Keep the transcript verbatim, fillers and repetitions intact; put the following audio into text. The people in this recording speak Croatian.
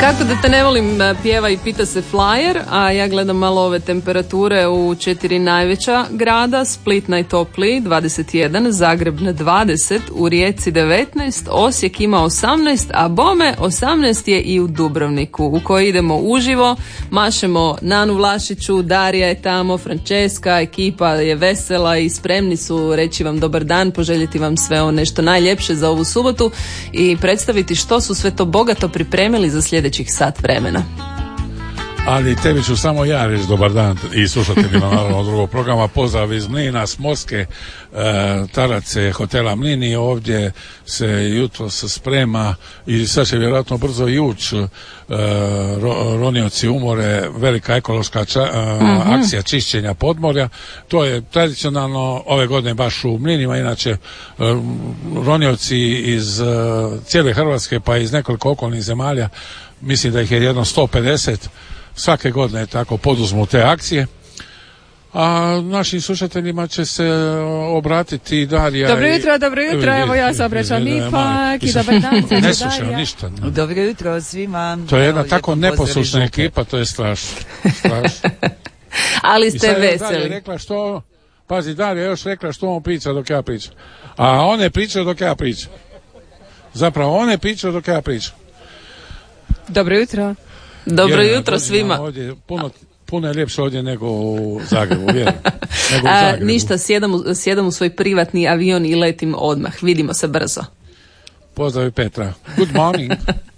Kako da te ne volim, pjeva i pita se Flyer, a ja gledam malo ove temperature u četiri najveća grada, Split najtopliji dvadeset jedan, Zagreb na dvadeset, u Rijeci devetnaest, Osijek ima osamnaest, a bome osamnaest je i u Dubrovniku, u koji idemo uživo, mašemo Nanu Vlašiću, Darija je tamo, Francesca, ekipa je vesela i spremni su reći vam dobar dan, poželjeti vam sve ono nešto najljepše za ovu subotu i predstaviti što su sve to bogato pripremili za sljedećih sat vremena. Ali tebi ću samo ja reći dobar dan i slušateljima naravno drugog programa. Pozdrav iz Mlina, s Moske, e, Tarace, hotela Mlini. Ovdje se jutro se sprema i sad će vjerojatno brzo i ući e, ro, ronioci umore, velika ekološka ča, e, mm-hmm. akcija čišćenja podmorja. To je tradicionalno ove godine baš u Mlinima, inače e, ronioci iz e, cijele Hrvatske pa iz nekoliko okolnih zemalja, mislim da ih je jedno sto pedeset, svake godine tako poduzmu te akcije. A našim slušateljima će se obratiti Darija. Dobro jutro, dobro jutro, evo ja se obraćam ipak i dobar dan. Ne slušam ništa. Ne. Dobro jutro svima. To je jedna tako neposlušna ekipa, to je strašno. strašno. Ali ste veseli. Darija rekla što, pazi, Darija još rekla što on priča dok ja pričam. A on je pričao dok ja pričam. Zapravo on je pričao dok ja pričam. Dobro jutro. Dobro Vjerujem, jutro svima. Ovdje, puno, puno je ljepše ovdje nego u Zagrebu. Vjerujem, nego u A, Zagrebu. ništa, sjedam, sjedam u svoj privatni avion i letim odmah. Vidimo se brzo. Pozdrav Petra. Good morning.